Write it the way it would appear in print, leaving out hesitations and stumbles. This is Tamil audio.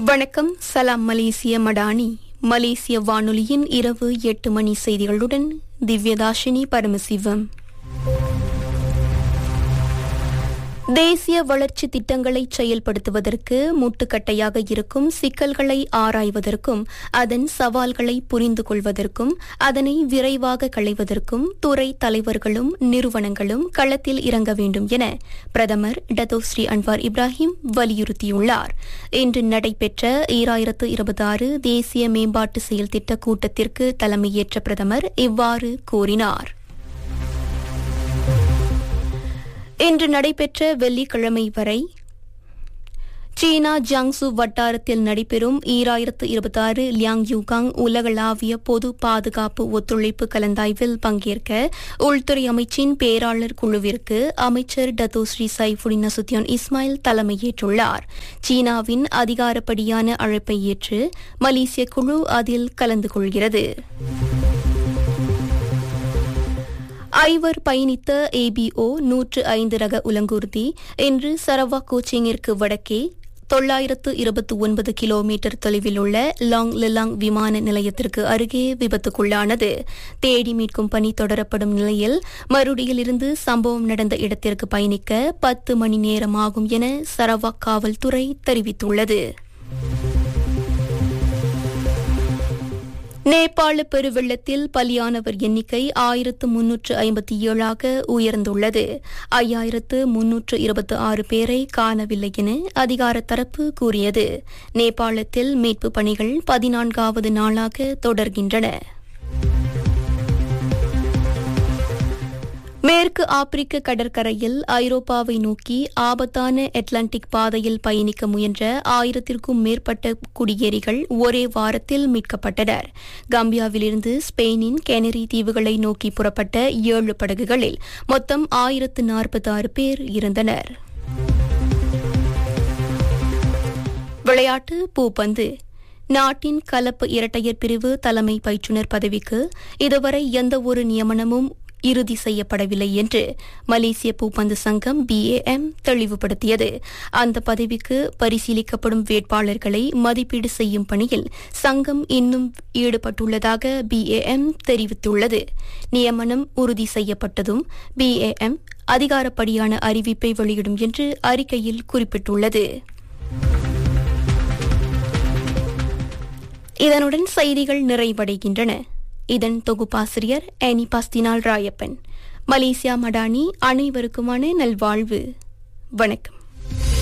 வணக்கம். சலாம் மலேசிய மடானி. மலேசிய வானொலியின் இரவு 8 மணி செய்திகளுடன் திவ்யதாஷினி பரமசிவம். தேசிய வளர்ச்சி திட்டங்களை செயல்படுத்துவதற்கு முட்டுக்கட்டையாக இருக்கும் சிக்கல்களை ஆராய்வதற்கும் அதன் சவால்களை புரிந்து கொள்வதற்கும் அதனை விரைவாக களைவதற்கும் துறை தலைவர்களும் நிறுவனங்களும் களத்தில் இறங்க வேண்டும் என பிரதமர் டத்தோஸ்ரீ அன்வார் இப்ராஹிம் வலியுறுத்தியுள்ளார். இன்று நடைபெற்ற 2026 தேசிய மேம்பாட்டு செயல் திட்ட கூட்டத்திற்கு தலைமையேற்ற பிரதமர் இவ்வாறு கூறினார். இன்று நடைபெற்ற வெள்ளிக்கிழமை வரை சீனா ஜியாங்சு வட்டாரத்தில் நடைபெறும் 2026 லியாங் யூகாங் உலகளாவிய பொது பாதுகாப்பு ஒத்துழைப்பு கலந்தாய்வில் பங்கேற்க உள்துறை அமைச்சின் பேராளர் குழுவிற்கு அமைச்சர் டத்தோஸ்ரீ சைஃபுடின் நசுத்தியான் இஸ்மாயில் தலைமையேற்றுள்ளார். சீனாவின் அதிகாரப்படியான அழைப்பை ஏற்று மலேசிய குழு அதில் கலந்து கொள்கிறது. ஐவர் பயணித்த ABO 105 ரக உலங்கூர்தி இன்று சரவாக் கோச்சிங்கிற்கு வடக்கே 929 கிலோமீட்டர் தொலைவில் உள்ள லாங் லெலாங் விமான நிலையத்திற்கு அருகே விபத்துக்குள்ளானது. தேடி மீட்கும் பணி தொடரப்படும் நிலையில் மறுடியிலிருந்து சம்பவம் நடந்த இடத்திற்கு பயணிக்க 10 மணி நேரம் ஆகும் என சரவாக் காவல்துறை தெரிவித்துள்ளது. நேபாள பெருவெள்ளத்தில் பலியானவர் எண்ணிக்கை 1357 உயர்ந்துள்ளது. 5326 பேரை காணவில்லை என அதிகார தரப்பு கூறியது. நேபாளத்தில் மீட்புப் பணிகள் 14வது நாளாக தொடர்கின்றன. மேற்கு ஆப்பிரிக்க கடற்கரையில் ஐரோப்பாவை நோக்கி ஆபத்தான அட்லாண்டிக் பாதையில் பயணிக்க முயன்ற 1000க்கும் மேற்பட்ட குடியேறிகள் ஒரே வாரத்தில் மீட்கப்பட்டனர். கம்பியாவிலிருந்து ஸ்பெயினின் கெனரி தீவுகளை நோக்கி புறப்பட்ட 7 படகுகளில் மொத்தம் 1046 பேர் இருந்தனர். விளையாட்டு பூப்பந்து. நாட்டின் கலப்பு இரட்டையர் பிரிவு தலைமை பயிற்றுநர் பதவிக்கு இதுவரை எந்தவொரு நியமனமும் இறுதி செய்யப்படவில்லை என்று மலேசிய பூப்பந்து சங்கம் BAM தெளிவுபடுத்தியது. அந்த பதவிக்கு பரிசீலிக்கப்படும் வேட்பாளர்களை மதிப்பீடு செய்யும் பணியில் சங்கம் இன்னும் ஈடுபட்டுள்ளதாக BAM தெரிவித்துள்ளது. நியமனம் உறுதி செய்யப்பட்டதும் BAM அதிகாரப்படியான அறிவிப்பை வெளியிடும் என்று அறிக்கையில் குறிப்பிட்டுள்ளது. இதனுடன் செய்திகள் நிறைவடைகின்றன. இதன் தொகுப்பாசிரியர் ஆனி பாஸ்தினால் ராயப்பன். மலேசியா மடானி அனைவருக்குமான நல்வாழ்வு. வணக்கம்.